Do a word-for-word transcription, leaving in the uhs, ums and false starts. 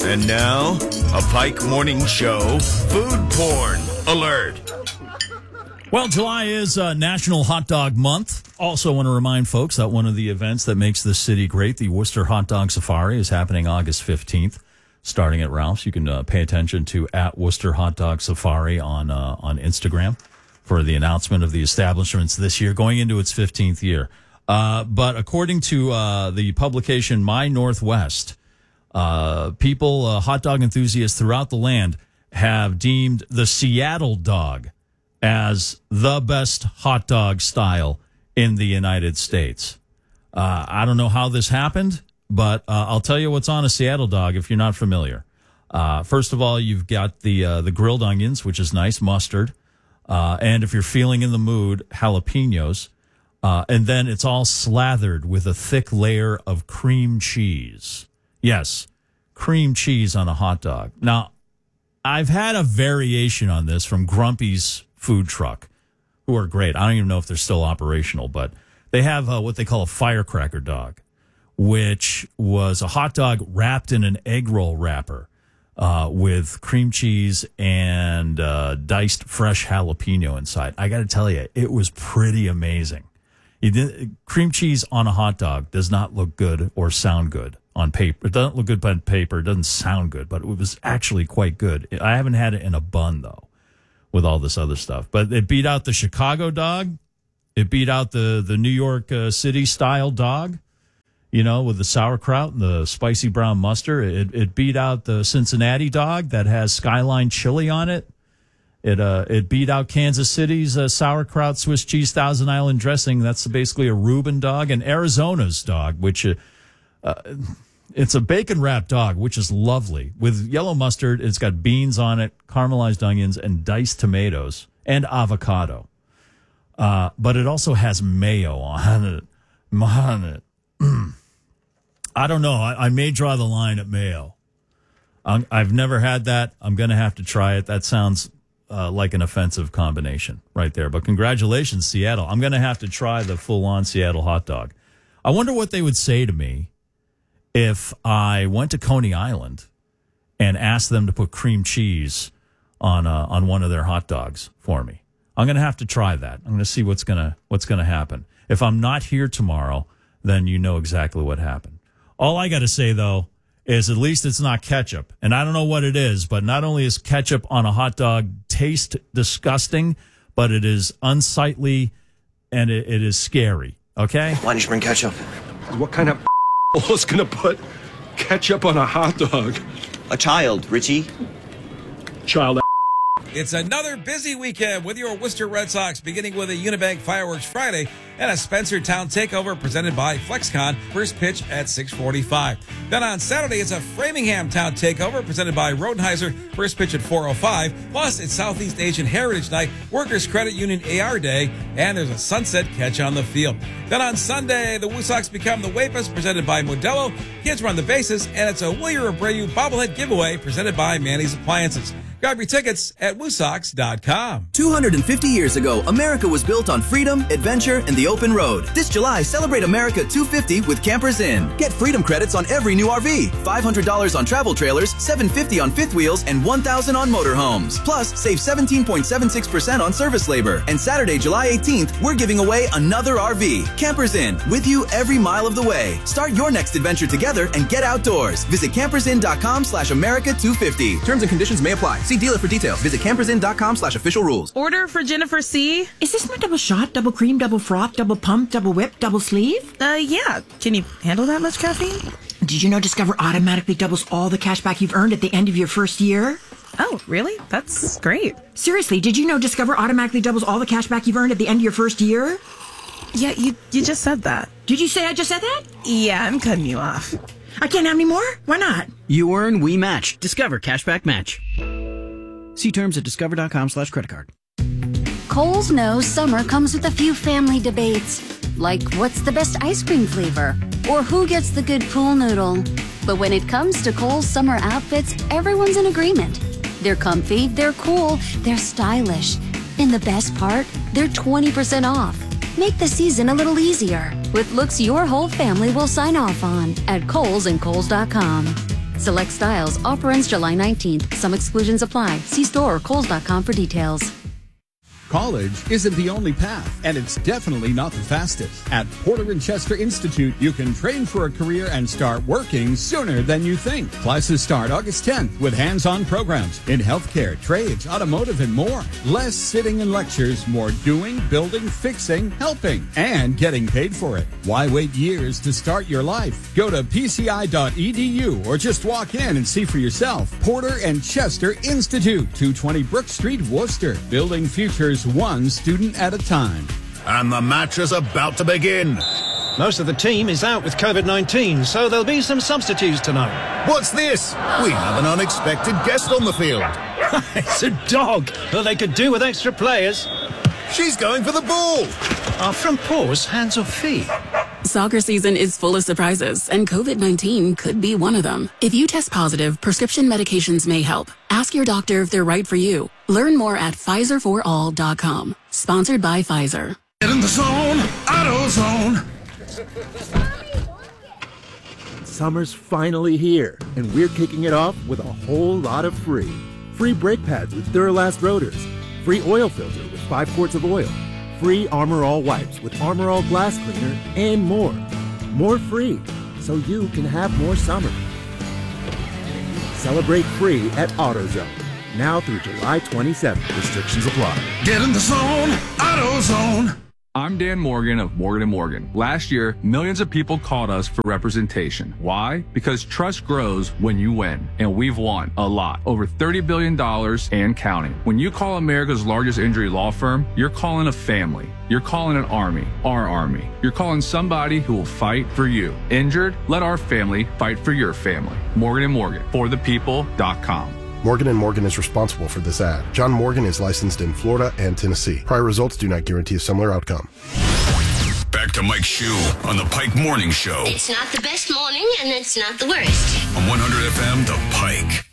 And now, a Pike Morning Show food porn alert. Well, July is uh, National Hot Dog Month. Also want to remind folks that one of the events that makes this city great, the Worcester Hot Dog Safari, is happening August fifteenth, starting at Ralph's. You can uh, pay attention to at Worcester Hot Dog Safari on uh, on Instagram for the announcement of the establishments this year, going into its fifteenth year. Uh, but according to uh, the publication My Northwest, uh, people, uh, hot dog enthusiasts throughout the land have deemed the Seattle dog as the best hot dog style in the United States. Uh, I don't know how this happened, but uh, I'll tell you what's on a Seattle dog if you're not familiar. Uh, first of all, you've got the uh, the grilled onions, which is nice, mustard, uh, and if you're feeling in the mood, jalapenos. Uh, and then it's all slathered with a thick layer of cream cheese. Yes, cream cheese on a hot dog. Now, I've had a variation on this from Grumpy's food truck, who are great. I don't even know if they're still operational, but they have uh, what they call a firecracker dog, which was a hot dog wrapped in an egg roll wrapper uh, with cream cheese and uh, diced fresh jalapeno inside. I got to tell you, it was pretty amazing. You did, cream cheese on a hot dog does not look good or sound good on paper. It doesn't look good on paper. It doesn't sound good, but it was actually quite good. I haven't had it in a bun, though, with all this other stuff. But it beat out the Chicago dog. It beat out the, the New York uh, City-style dog, you know, with the sauerkraut and the spicy brown mustard. It, it beat out the Cincinnati dog that has Skyline chili on it. It uh, it beat out Kansas City's uh, sauerkraut Swiss cheese Thousand Island dressing. That's basically a Reuben dog. And Arizona's dog, which uh, uh, it's a bacon-wrapped dog, which is lovely. With yellow mustard, it's got beans on it, caramelized onions, and diced tomatoes, and avocado. Uh, but it also has mayo on it. On it. I don't know. I, I may draw the line at mayo. I'm, I've never had that. I'm going to have to try it. That sounds uh, like an offensive combination right there. But congratulations, Seattle. I'm going to have to try the full-on Seattle hot dog. I wonder what they would say to me if I went to Coney Island and asked them to put cream cheese on uh, on one of their hot dogs for me. I'm going to have to try that. I'm going to see what's going to what's going to happen. If I'm not here tomorrow, then you know exactly what happened. All I got to say, though, is at least it's not ketchup. And I don't know what it is, but not only is ketchup on a hot dog taste disgusting, but it is unsightly and it, it is scary. Okay? Why didn't you bring ketchup? What kind of is going to put ketchup on a hot dog? A child, Richie. Child. It's another busy weekend with your Worcester Red Sox, beginning with a Unibank Fireworks Friday and a Spencertown Takeover presented by FlexCon. First pitch at six forty-five. Then on Saturday, it's a Framingham Town Takeover presented by Rodenheiser. First pitch at four oh five. Plus, it's Southeast Asian Heritage Night, Workers Credit Union A R Day, and there's a sunset catch on the field. Then on Sunday, the Woo Sox become the Wapus presented by Modelo. Kids run the bases, and it's a Willier Abreu bobblehead giveaway presented by Manny's Appliances. Grab your tickets at woo sox dot com. two hundred fifty years ago, America was built on freedom, adventure, and the open road. This July, celebrate America two fifty with Campers Inn. Get freedom credits on every new R V, five hundred dollars on travel trailers, seven hundred fifty dollars on fifth wheels, and one thousand dollars on motorhomes. Plus, save seventeen point seven six percent on service labor. And Saturday, July eighteenth, we're giving away another R V. Campers Inn, with you every mile of the way. Start your next adventure together and get outdoors. Visit campersinn dot com slash America two fifty. Terms and conditions may apply. See dealer for details. Visit campersinn dot com slash official rules. Order for Jennifer C. Is this my double shot, double cream, double froth, double pump, double whip, double sleeve? Uh, yeah. Can you handle that much caffeine? Did you know Discover automatically doubles all the cash back you've earned at the end of your first year? Oh, really? That's great. Seriously, did you know Discover automatically doubles all the cash back you've earned at the end of your first year? Yeah, you, you just said that. Did you say I just said that? Yeah, I'm cutting you off. I can't have any more? Why not? You earn, we match. Discover Cashback Match. See terms at discover dot com slash credit card. Kohl's knows summer comes with a few family debates, like what's the best ice cream flavor, or who gets the good pool noodle. But when it comes to Kohl's summer outfits, everyone's in agreement. They're comfy, they're cool, they're stylish. And the best part, they're twenty percent off. Make the season a little easier with looks your whole family will sign off on at Kohl's and Kohl's dot com. Select styles. Offer ends July nineteenth. Some exclusions apply. See store or Kohl's dot com for details. College isn't the only path, and it's definitely not the fastest. At Porter and Chester Institute, you can train for a career and start working sooner than you think. Classes start August tenth with hands-on programs in healthcare, trades, automotive, and more. Less sitting in lectures, more doing, building, fixing, helping, and getting paid for it. Why wait years to start your life? Go to p c i dot e d u or just walk in and see for yourself. Porter and Chester Institute, two twenty Brook Street, Worcester. Building futures one student at a time. And the match is about to begin. Most of the team is out with covid nineteen, so there'll be some substitutes tonight. What's this? We have an unexpected guest on the field. It's a dog. Well, they could do with extra players. She's going for the ball. Are front paws hands or feet? Soccer season is full of surprises, and covid nineteen could be one of them. If you test positive, prescription medications may help. Ask your doctor if they're right for you. Learn more at Pfizer for all dot com. Sponsored by Pfizer. Get in the zone, AutoZone. Summer's finally here, and we're kicking it off with a whole lot of free. Free brake pads with Duralast rotors. Free oil filter with five quarts of oil. Free Armor All wipes with Armor All glass cleaner, and more. More free, so you can have more summer. Celebrate free at AutoZone. Now through July twenty-seventh. Restrictions apply. Get in the zone, AutoZone. I'm Dan Morgan of Morgan and Morgan. Last year, millions of people called us for representation. Why? Because trust grows when you win. And we've won a lot. Over thirty billion dollars and counting. When you call America's largest injury law firm, you're calling a family. You're calling an army. Our army. You're calling somebody who will fight for you. Injured? Let our family fight for your family. Morgan and Morgan. For the people dot com. Morgan and Morgan is responsible for this ad. John Morgan is licensed in Florida and Tennessee. Prior results do not guarantee a similar outcome. Back to Mike Shue on the Pike Morning Show. It's not the best morning, and it's not the worst. On one hundred F M, The Pike.